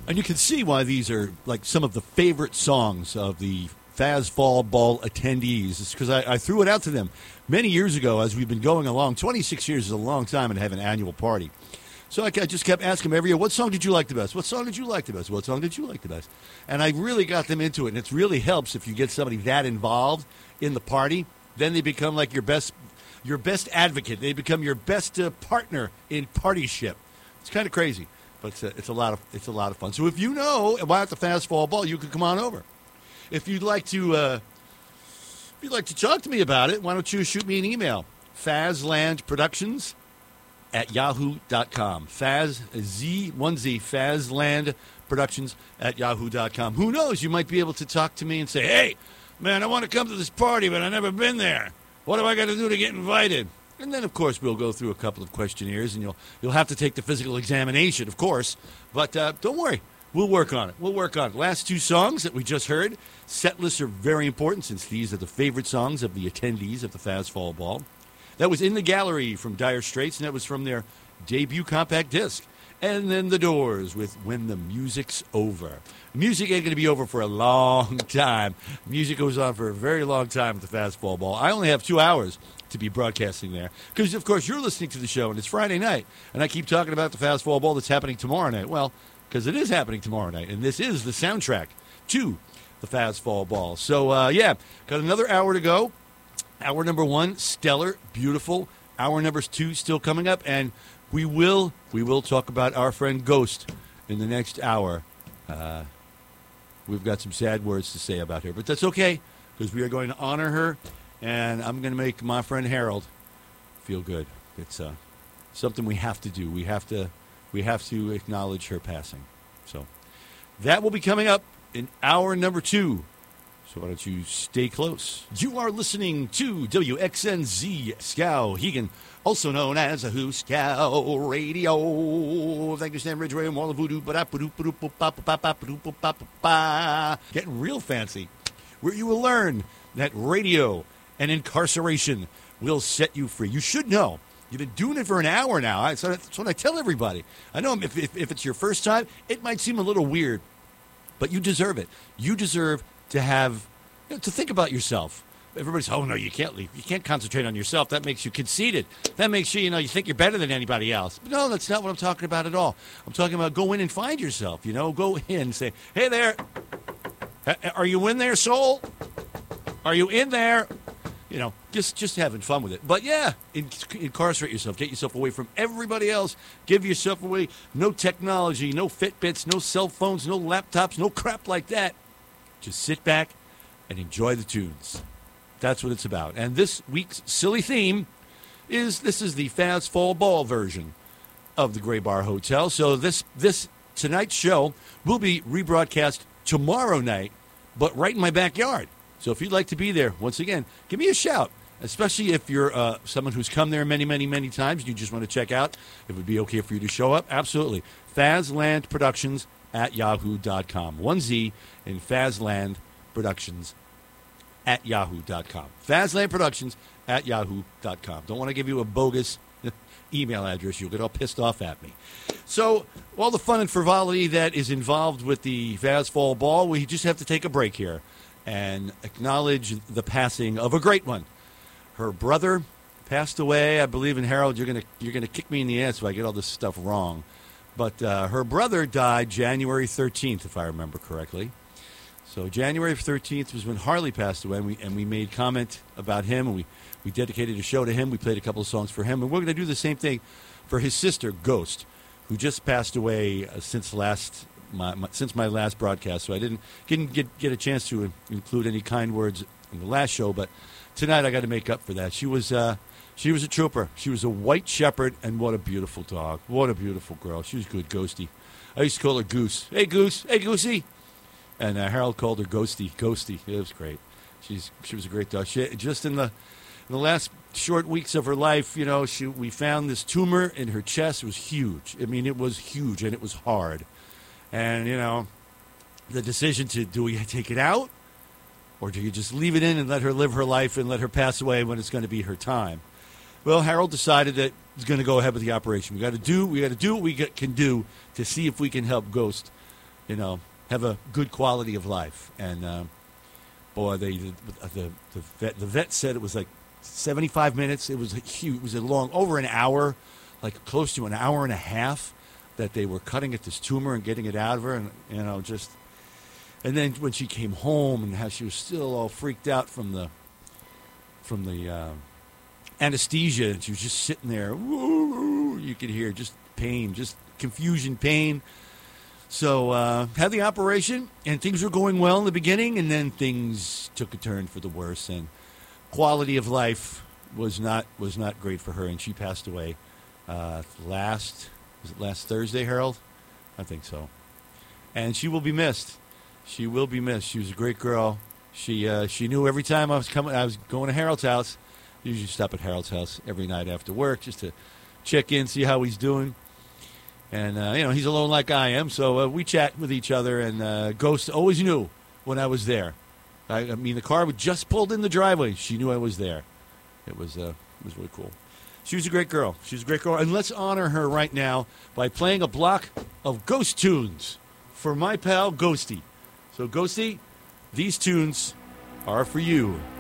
And you can see why these are like some of the favorite songs of the Faz Fall Ball attendees. It's because I threw it out to them many years ago as we've been going along. 26 years is a long time to have an annual party. So I just kept asking them every year, what song did you like the best? What song did you like the best? What song did you like the best? And I really got them into it. And it really helps if you get somebody that involved in the party. Then they become like your best advocate. They become your best partner in partyship. It's kind of crazy. But it's a lot of fun. So if you know about the Faz Fall Ball, you can come on over. If you'd like to talk to me about it, why don't you shoot me an email? FazlandProductions@yahoo.com. FazlandProductions@yahoo.com. Who knows? You might be able to talk to me and say, "Hey, man, I want to come to this party, but I've never been there. What do I got to do to get invited?" And then, of course, we'll go through a couple of questionnaires, and you'll have to take the physical examination, of course. But don't worry. We'll work on it. Last two songs that we just heard, set lists are very important since these are the favorite songs of the attendees of the Faz Fall Ball. That was In the Gallery from Dire Straits, and that was from their debut compact disc. And then The Doors with When the Music's Over. Music ain't going to be over for a long time. Music goes on for a very long time at the Faz Fall Ball. I only have 2 hours to be broadcasting there. Because, of course, you're listening to the show, and it's Friday night. And I keep talking about the Faz Fall Ball that's happening tomorrow night. Well, because it is happening tomorrow night, and this is the soundtrack to the Faz Fall Ball. So, got another hour to go. Hour number 1, stellar, beautiful. Hour number 2 still coming up, and we will talk about our friend Ghost in the next hour. We've got some sad words to say about her, but that's okay, because we are going to honor her, and I'm going to make my friend Harold feel good. It's something we have to do. We have to acknowledge her passing. So that will be coming up in hour number 2. So why don't you stay close? You are listening to WXNZ Skowhegan, also known as a Who Scow Radio. Thank you, Stan Ridgeway and Wall of Voodoo. Getting real fancy. Where you will learn that radio and incarceration will set you free. You should know. You've been doing it for an hour now. That's what I tell everybody. I know if it's your first time, it might seem a little weird, but you deserve it. You deserve to have, to think about yourself. Everybody's, oh, no, you can't leave. You can't concentrate on yourself. That makes you conceited. That makes you, you think you're better than anybody else. But no, that's not what I'm talking about at all. I'm talking about go in and find yourself, Go in and say, hey there, are you in there, soul? Are you in there? Just having fun with it. But, yeah, incarcerate yourself. Get yourself away from everybody else. Give yourself away. No technology, no Fitbits, no cell phones, no laptops, no crap like that. Just sit back and enjoy the tunes. That's what it's about. And this week's silly theme is the Faz Fall Ball version of the Gray Bar Hotel. So this tonight's show will be rebroadcast tomorrow night, but right in my backyard. So if you'd like to be there, once again, give me a shout, especially if you're someone who's come there many, many, many times and you just want to check out. If it would be okay for you to show up, absolutely. FazlandProductions@yahoo.com. 1Z in FazlandProductions@yahoo.com. FazlandProductions@yahoo.com. Don't want to give you a bogus email address. You'll get all pissed off at me. So, all the fun and frivolity that is involved with the Faz Fall Ball, we just have to take a break here and acknowledge the passing of a great one. Her brother passed away. I believe in Harold. You're gonna kick me in the ass if I get all this stuff wrong. But her brother died January 13th, if I remember correctly. So January 13th was when Harley passed away, and we made comment about him, and we dedicated a show to him. We played a couple of songs for him, and we're going to do the same thing for his sister, Ghost, who just passed away since my last broadcast. So I didn't get a chance to include any kind words in the last show, but tonight I got to make up for that. She was a trooper. She was a white shepherd, and what a beautiful dog. What a beautiful girl. She was good, Ghosty. I used to call her Goose. Hey, Goose. Hey, Goosey. And Harold called her Ghosty. Ghosty. It was great. She was a great dog. Just in the last short weeks of her life, we found this tumor in her chest. It was huge. I mean, it was huge, and it was hard. And, the decision do we take it out, or do you just leave it in and let her live her life and let her pass away when it's going to be her time? Well, Harold decided that he's going to go ahead with the operation. We got to do what we can do to see if we can help Ghost have a good quality of life. And boy, the vet said it was like 75 minutes. It was huge. It was a long, over an hour, like close to an hour and a half, that they were cutting at this tumor and getting it out of her, and and then when she came home and how she was still all freaked out from the anesthesia, and she was just sitting there, you could hear just pain, just confusion, pain. So had the operation, and things were going well in the beginning, and then things took a turn for the worse, and quality of life was not great for her, and she passed away last Thursday, Harold? I think so. And she will be missed. She will be missed. She was a great girl. She knew every time I was going to Harold's house. I usually stop at Harold's house every night after work just to check in, see how he's doing. And he's alone like I am, so we chat with each other. And Ghost always knew when I was there. I mean, the car was just pulled in the driveway. She knew I was there. It was really cool. She was a great girl. She's a great girl. And let's honor her right now by playing a block of Ghost tunes for my pal Ghosty. So, Ghosty, these tunes are for you.